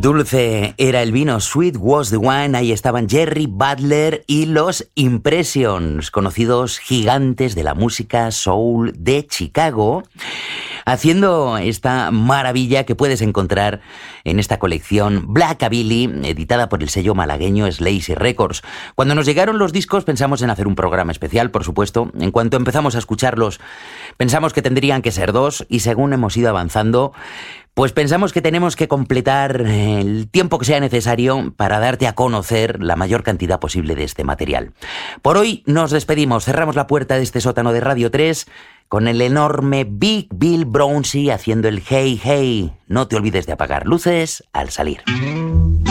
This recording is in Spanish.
Dulce era el vino, sweet was the wine. Ahí estaban Jerry Butler y los Impressions, conocidos gigantes de la música soul de Chicago, haciendo esta maravilla que puedes encontrar en esta colección Blackabilly, editada por el sello malagueño Slazy Records. Cuando nos llegaron los discos pensamos en hacer un programa especial, por supuesto. En cuanto empezamos a escucharlos, pensamos que tendrían que ser 2, y según hemos ido avanzando, pues pensamos que tenemos que completar el tiempo que sea necesario para darte a conocer la mayor cantidad posible de este material. Por hoy nos despedimos, cerramos la puerta de este sótano de Radio 3 con el enorme Big Bill Brownzy haciendo el Hey Hey. No te olvides de apagar luces al salir.